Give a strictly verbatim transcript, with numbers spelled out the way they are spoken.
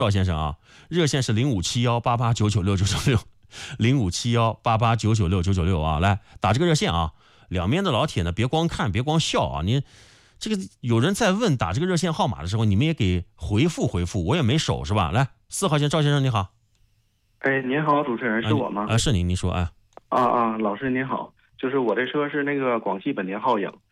赵先生啊，热线是零五七幺八八九九六九九六，零五七幺八八九九六九九六啊，来打这个热线啊。两边的老铁呢，别光看，别光笑啊，你这个有人在问打这个热线号码的时候，你们也给回复回复，我也没手是吧？来，四号线赵先生你好。 哎，您好，主持人是我吗？ 啊，是您，您说哎。 啊啊，老师您好，就是我这车是那个广汽本田皓影，